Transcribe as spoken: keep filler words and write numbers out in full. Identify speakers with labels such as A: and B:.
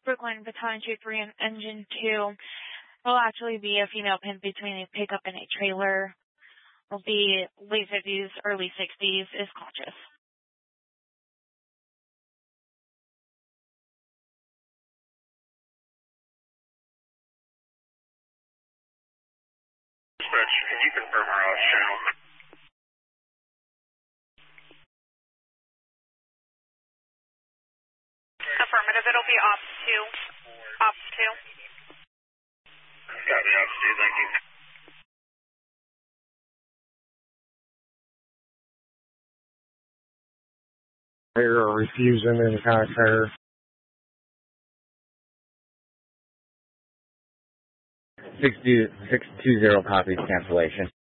A: Brooklyn Baton two three and Engine two. Will actually be a female pimp between a pickup and a trailer. Will be late fifties, early sixties, is conscious.
B: Dispatch, can you confirm our ops channel?
C: Affirmative, it'll be ops two. Ops two.
B: Copy, ops two, thank you.
D: They're refusing any kind of care.
E: six two zero copies cancellation.